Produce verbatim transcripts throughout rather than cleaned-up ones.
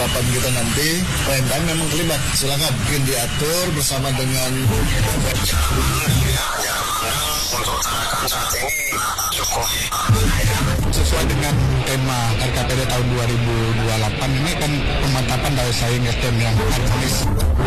delapan kita nanti P M K M memang terlibat. Silakan mungkin diatur bersama dengan untuk tarakan saat ini cukup sesuai dengan tema R K P D tahun dua ribu dua puluh delapan ini kan pemantapan daya saing S D M yang harmonis.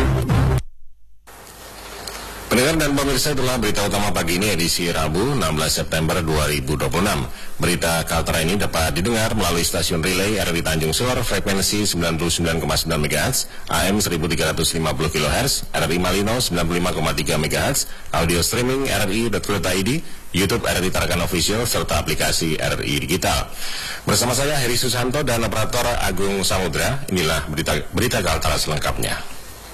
Pendengar dan pemirsa, itulah berita utama pagi ini edisi Rabu enam belas September dua ribu dua puluh enam. Berita Kaltara ini dapat didengar melalui stasiun relay R R I Tanjung Sor frekuensi sembilan puluh sembilan koma sembilan megahertz, A M seribu tiga ratus lima puluh kilohertz, R R I Malino sembilan puluh lima koma tiga megahertz, audio streaming R R I dot co dot I D, YouTube R R I Tarakan Official, serta aplikasi R R I Digital. Bersama saya Heri Susanto dan operator Agung Samudra, inilah berita berita Kaltara selengkapnya.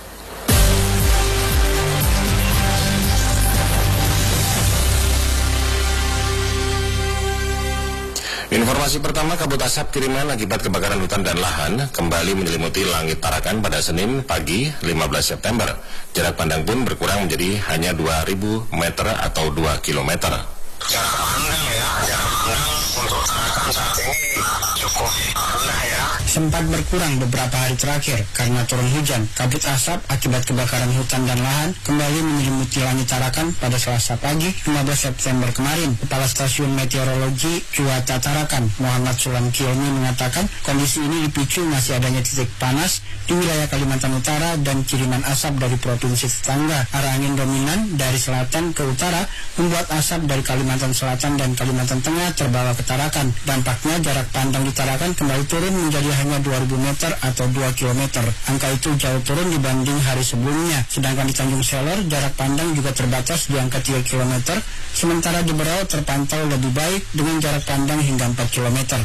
Informasi pertama, kabut asap kiriman akibat kebakaran hutan dan lahan kembali menyelimuti langit Tarakan pada Senin pagi lima belas September. Jarak pandang pun berkurang menjadi hanya dua ribu meter atau dua kilometer. Jarak pandang ya, jarak pandang untuk Tarakan saat ini cukup rendah ya. Sempat berkurang beberapa hari terakhir karena turun hujan. Kabut asap akibat kebakaran hutan dan lahan kembali menyelimuti langit Tarakan pada Selasa pagi lima belas September kemarin. Kepala Stasiun Meteorologi Cuaca Tarakan, Muhammad Sulam Kielmi, mengatakan kondisi ini dipicu masih adanya titik panas di wilayah Kalimantan Utara dan kiriman asap dari provinsi tetangga. Arah angin dominan dari selatan ke utara membuat asap dari Kalimantan Selatan dan Kalimantan Tengah terbawa ke Tarakan. Dampaknya jarak pandang di Tarakan kembali turun menjadi hanya dua ribu meter atau dua kilometer. Angka itu jauh turun dibanding hari sebelumnya. Sedangkan di Tanjung Selor jarak pandang juga terbatas di angka tiga kilometer, sementara di Berau terpantau lebih baik dengan jarak pandang hingga empat kilometer.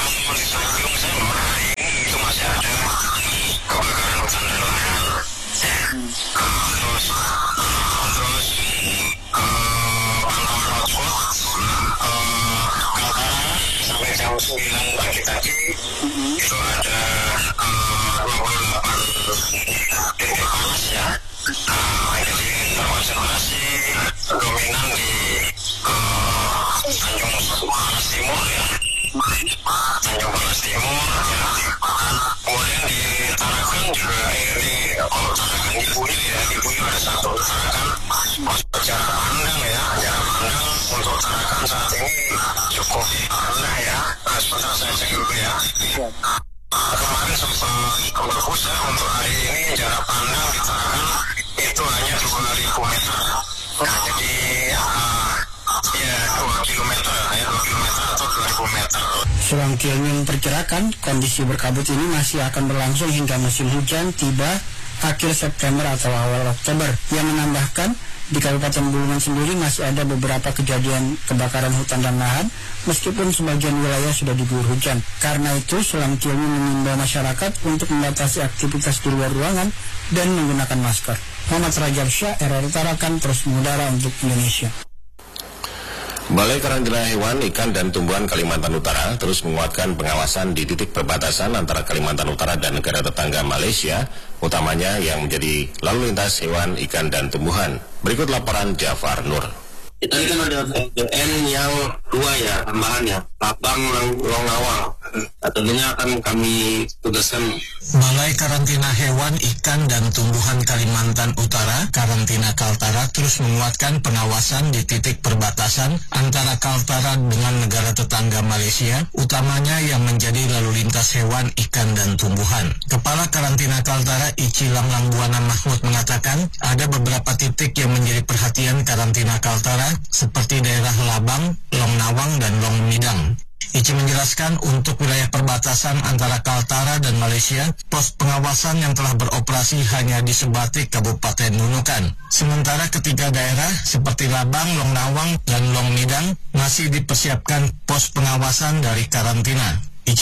Itu masih ada kebakaran hutan dan lahan. Terus terus pantauan hotspot Kaltara sampai jam sembilan pagi tadi itu ada dua puluh delapan titik panas ya. Jadi terkonsentrasi dominan di Tanjung Palas Timur ya. Tanjung Palas Timur ya. Kemudian di Tarakan juga ini kalau Tarakan di Buyu ya, di Buyu ada satu Tarakan. Jarak pandang ya, jarak pandang untuk Tarakan saat ini cukup rendah ya. Nah, sebentar saya cek dulu ya. Kemarin sempat bagus ya, untuk hari ini jarak pandang di Tarakan itu hanya dua ribu meter. Nah, jadi uh, ya dua kilometer ya, dua kilometer atau dua ribu meter. Sulam Kielmi memperkirakan kondisi berkabut ini masih akan berlangsung hingga musim hujan tiba akhir September atau awal Oktober. Yang menambahkan di Kabupaten Bulungan sendiri masih ada beberapa kejadian kebakaran hutan dan lahan meskipun sebagian wilayah sudah diguyur hujan. Karena itu Sulam Kielmi mengimbau masyarakat untuk membatasi aktivitas di luar ruangan dan menggunakan masker. Muhammad Rajab Syah, R R I Tarakan, terus mengudara untuk Indonesia. Balai Karantina Hewan, Ikan, dan Tumbuhan Kalimantan Utara terus menguatkan pengawasan di titik perbatasan antara Kalimantan Utara dan negara tetangga Malaysia, utamanya yang menjadi lalu lintas hewan, ikan, dan tumbuhan. Berikut laporan Jafar Nur. Tadi kan ada F D N yang dua ya, tambahannya, Labang Longawang. Nah, tentunya akan kami tugaskan. Balai Karantina Hewan, Ikan, dan Tumbuhan Kalimantan Utara, Karantina Kaltara, terus menguatkan pengawasan di titik perbatasan antara Kaltara dengan negara tetangga Malaysia, utamanya yang menjadi lalu lintas hewan, ikan, dan tumbuhan. Kepala Karantina Kaltara, Ici Lamlang Buana Mahmud, mengatakan ada beberapa titik yang menjadi perhatian Karantina Kaltara, seperti daerah Labang, Long Nawang, dan Long Midang. Ici menjelaskan untuk wilayah perbatasan antara Kaltara dan Malaysia, pos pengawasan yang telah beroperasi hanya di Sebatik, Kabupaten Nunukan. Sementara ketiga daerah seperti Labang, Long Nawang, dan Long Midang masih dipersiapkan pos pengawasan dari karantina.